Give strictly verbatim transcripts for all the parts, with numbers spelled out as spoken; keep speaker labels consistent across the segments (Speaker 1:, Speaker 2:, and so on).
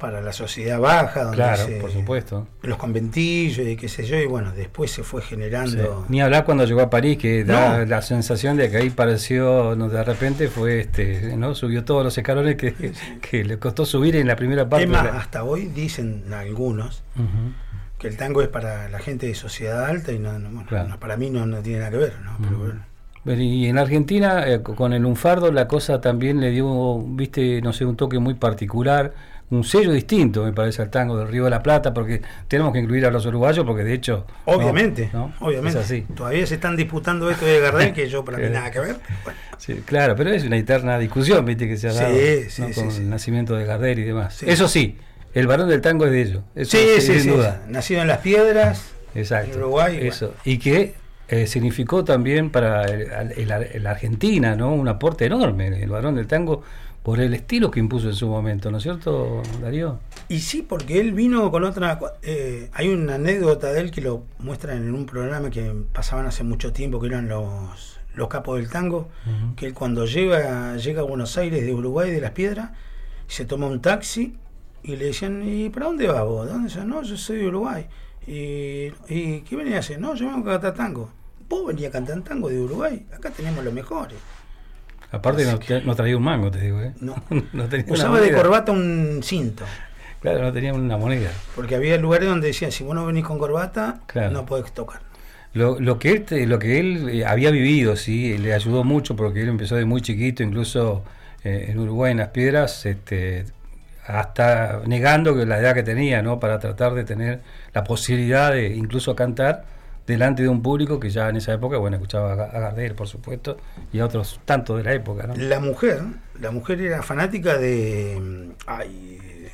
Speaker 1: para la sociedad baja, donde
Speaker 2: claro,
Speaker 1: se,
Speaker 2: por supuesto,
Speaker 1: los conventillos y qué sé yo, y bueno, después se fue generando.
Speaker 2: Sí. Ni hablar cuando llegó a París, que da
Speaker 1: No.
Speaker 2: la sensación de que ahí pareció, no, de repente fue este, ¿no? Subió todos los escalones que, que le costó subir en la primera parte.
Speaker 1: Es más,
Speaker 2: de la...
Speaker 1: hasta hoy dicen algunos
Speaker 2: uh-huh.
Speaker 1: que el tango es para la gente de sociedad alta y no, no, bueno,
Speaker 2: claro.
Speaker 1: no, para mí no, no tiene nada que ver, ¿no?
Speaker 2: Uh-huh.
Speaker 1: Pero bueno.
Speaker 2: Y en Argentina, eh, con el lunfardo, la cosa también le dio, viste, no sé, un toque muy particular, un sello distinto, me parece, al tango del Río de la Plata, porque tenemos que incluir a los uruguayos, porque de hecho...
Speaker 1: Obviamente,
Speaker 2: no, ¿no?
Speaker 1: obviamente.
Speaker 2: Es así.
Speaker 1: Todavía se están disputando esto de Gardel, que yo para mí nada que ver. Bueno.
Speaker 2: Sí, claro, pero es una eterna discusión, viste, que se ha dado,
Speaker 1: sí, sí,
Speaker 2: ¿no?
Speaker 1: sí,
Speaker 2: con
Speaker 1: sí.
Speaker 2: el nacimiento de Gardel y demás.
Speaker 1: Sí.
Speaker 2: Eso sí, el varón del tango es de ellos. Eso,
Speaker 1: sí,
Speaker 2: sin
Speaker 1: sí, sí,
Speaker 2: duda.
Speaker 1: nacido en Las Piedras,
Speaker 2: exacto,
Speaker 1: en Uruguay.
Speaker 2: Eso.
Speaker 1: Bueno.
Speaker 2: Y que... Eh, significó también para el, el, el Argentina, ¿no? Un aporte enorme, el varón del tango, por el estilo que impuso en su momento, ¿no es cierto, Darío?
Speaker 1: Y sí, porque él vino con otra... Eh, hay una anécdota de él que lo muestran en un programa que pasaban hace mucho tiempo, que eran los, los capos del tango, uh-huh. que él cuando llega, llega a Buenos Aires de Uruguay, de Las Piedras, se toma un taxi y le decían, ¿y para dónde vas vos? ¿De dónde sos? No, yo soy de Uruguay. ¿Y, ¿Y qué venía a hacer? No, yo vengo a cantar tango. Vos venías a cantar tango de Uruguay, acá tenemos los mejores.
Speaker 2: Aparte no, que... no traía un mango, te digo, ¿eh?
Speaker 1: No,
Speaker 2: no tenía
Speaker 1: usaba de corbata un cinto.
Speaker 2: Claro, no tenía una moneda.
Speaker 1: Porque había lugares donde decían, si vos no venís con corbata, claro. no podés tocar.
Speaker 2: Lo, lo que él, lo que él eh, había vivido, sí, le ayudó mucho porque él empezó de muy chiquito, incluso eh, en Uruguay, en Las Piedras, este, hasta negando que la edad que tenía, ¿no? Para tratar de tener la posibilidad de incluso cantar delante de un público que ya en esa época, bueno, escuchaba a Gardel, por supuesto, y a otros tantos de la época, ¿no?
Speaker 1: La mujer, la mujer era fanática de... Ay,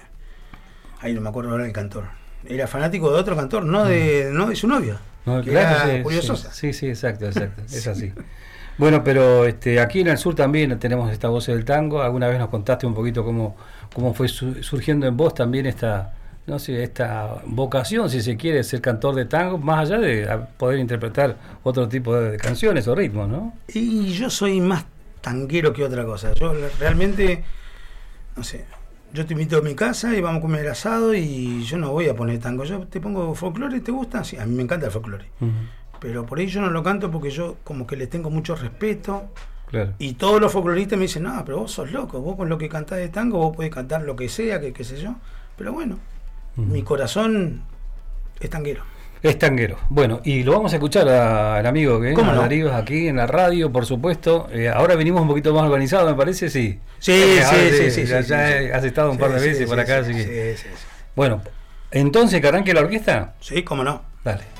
Speaker 1: ay no me acuerdo ahora del cantor. Era fanático de otro cantor, no de, no de su novio.
Speaker 2: No,
Speaker 1: que
Speaker 2: claro,
Speaker 1: era
Speaker 2: sí,
Speaker 1: Julio
Speaker 2: sí,
Speaker 1: Sosa.
Speaker 2: Sí, sí, exacto, exacto, es así. Bueno, pero este, aquí en el sur también tenemos esta voz del tango. Alguna vez nos contaste un poquito cómo, cómo fue su, surgiendo en vos también esta... no sé, esta vocación, si se quiere, ser cantor de tango, más allá de poder interpretar otro tipo de canciones o ritmos, ¿no?
Speaker 1: Y yo soy más tanguero que otra cosa. Yo realmente, no sé, yo te invito a mi casa y vamos a comer asado y yo no voy a poner tango. Yo te pongo folclore, ¿te gusta? Sí, a mí me encanta el folclore. Uh-huh. Pero por ahí yo no lo canto porque yo como que le tengo mucho respeto.
Speaker 2: Claro. Y
Speaker 1: todos los folcloristas me dicen, no, pero vos sos loco, vos con lo que cantás de tango, vos podés cantar lo que sea, que qué sé yo. Pero bueno, uh-huh. mi corazón es tanguero.
Speaker 2: Es tanguero. Bueno, y lo vamos a escuchar al amigo que
Speaker 1: ¿Cómo no?
Speaker 2: Darío aquí en la radio, por supuesto. Eh, ahora venimos un poquito más organizados, me parece, sí.
Speaker 1: Sí,
Speaker 2: eh,
Speaker 1: sí, sí,
Speaker 2: sí,
Speaker 1: sí,
Speaker 2: Ya,
Speaker 1: sí,
Speaker 2: ya
Speaker 1: sí,
Speaker 2: has estado un par de
Speaker 1: sí,
Speaker 2: veces
Speaker 1: sí,
Speaker 2: por
Speaker 1: sí,
Speaker 2: acá,
Speaker 1: sí,
Speaker 2: así que...
Speaker 1: sí, sí, sí.
Speaker 2: Bueno, entonces, ¿que arranque la orquesta?
Speaker 1: Sí, cómo no.
Speaker 2: Dale.